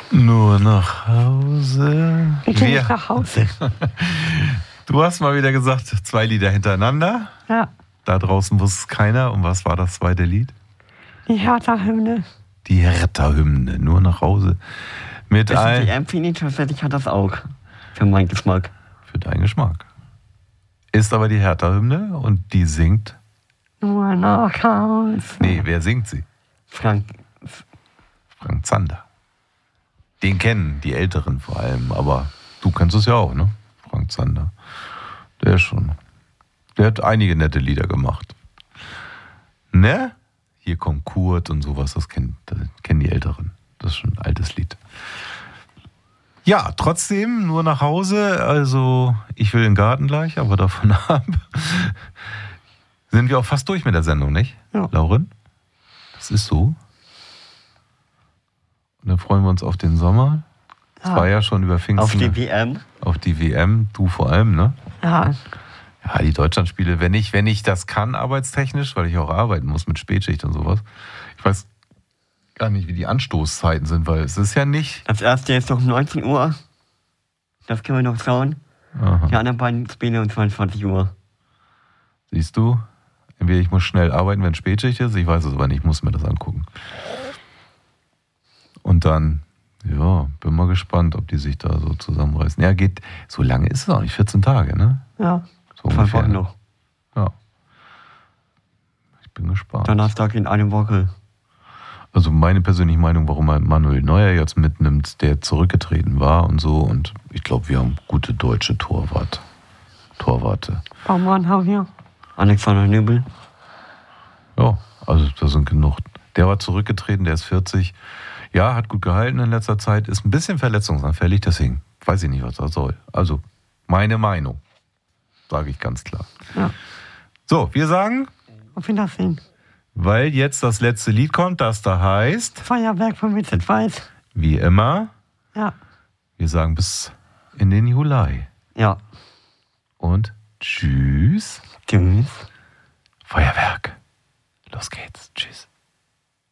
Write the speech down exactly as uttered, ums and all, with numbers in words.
Nur nach Hause. Ich gehe nicht nach Hause. Du hast mal wieder gesagt, zwei Lieder hintereinander. Ja. Da draußen wusste es keiner. Und was war das zweite Lied? Die Hertha-Hymne. Die Hertha-Hymne. Nur nach Hause. Mit ein... Die Empfehlung tatsächlich hat das auch. Für meinen Geschmack. Für deinen Geschmack. Ist aber die Hertha-Hymne und die singt... Nur nach Hause. Nee, wer singt sie? Frank. Frank Zander. Den kennen die Älteren vor allem, aber du kennst es ja auch, ne? Frank Zander. Der ist schon. Der hat einige nette Lieder gemacht. Ne? Hier kommt Kurt und sowas, das kennen, das kennen die Älteren. Das ist schon ein altes Lied. Ja, trotzdem nur nach Hause. Also, ich will den Garten gleich, aber davon ab sind wir auch fast durch mit der Sendung, nicht? Ja. Lauren? Das ist so. Und dann freuen wir uns auf den Sommer. Es Ja. war ja schon über Pfingsten. Auf die W M. Auf die W M, du vor allem, ne? Ja. Ja, die Deutschlandspiele, wenn ich, wenn ich das kann, arbeitstechnisch, weil ich auch arbeiten muss mit Spätschicht und sowas. Ich weiß gar nicht, wie die Anstoßzeiten sind, weil es ist ja nicht... Das erste ist noch um neunzehn Uhr. Das können wir noch schauen. Aha. Die anderen beiden Spiele um zweiundzwanzig Uhr. Siehst du? Entweder ich muss schnell arbeiten, wenn Spätschicht ist, ich weiß es aber nicht, ich muss mir das angucken. Und dann, ja, bin mal gespannt, ob die sich da so zusammenreißen. Ja, geht, so lange ist es auch nicht, vierzehn Tage, ne? Ja. So Zwei ungefähr. Wochen noch. Ja. Ich bin gespannt. Donnerstag in einer Woche. Also meine persönliche Meinung, warum man Manuel Neuer jetzt mitnimmt, der zurückgetreten war und so. Und ich glaube, wir haben gute deutsche Torwart. Torwarte. Baumann haben wir. Alexander Nübel. Ja, also da sind genug. Der war zurückgetreten, der ist vierzig. Ja, hat gut gehalten in letzter Zeit, ist ein bisschen verletzungsanfällig, deswegen weiß ich nicht, was das soll. Also, meine Meinung, sage ich ganz klar. Ja. So, wir sagen, Auf Wiedersehen. weil jetzt das letzte Lied kommt, das da heißt, Feuerwerk von Vincent Weiss. wie immer, Ja. wir sagen bis in den Juli. Ja. Und tschüss, Tschüss. Feuerwerk. Los geht's, tschüss.